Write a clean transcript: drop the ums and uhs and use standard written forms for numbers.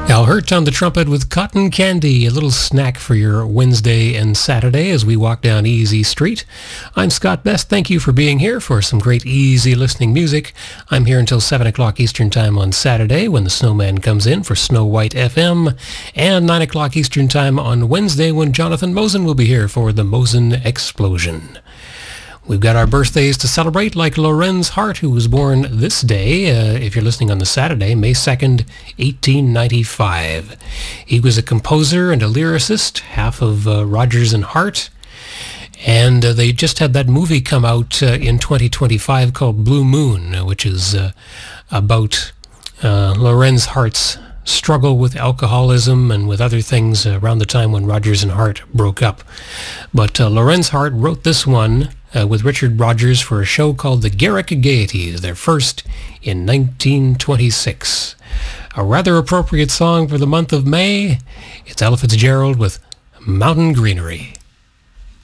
Al Hurt on the trumpet with Cotton Candy, a little snack for your Wednesday and Saturday as we walk down Easy Street. I'm Scott Best. Thank you for being here for some great easy listening music. I'm here until 7 o'clock Eastern Time on Saturday when the Snowman comes in for Snow White FM, and 9 o'clock Eastern Time on Wednesday when Jonathan Mosen will be here for the Mosen Explosion. We've got our birthdays to celebrate, like Lorenz Hart, who was born this day, if you're listening on the Saturday, May 2nd, 1895. He was a composer and a lyricist, half of Rodgers and Hart, and they just had that movie come out in 2025 called Blue Moon, which is about Lorenz Hart's struggle with alcoholism and with other things around the time when Rodgers and Hart broke up. But Lorenz Hart wrote this one with Richard Rodgers for a show called the Garrick Gaieties, their first in 1926. A rather appropriate song for the month of May. It's Ella Fitzgerald with Mountain Greenery.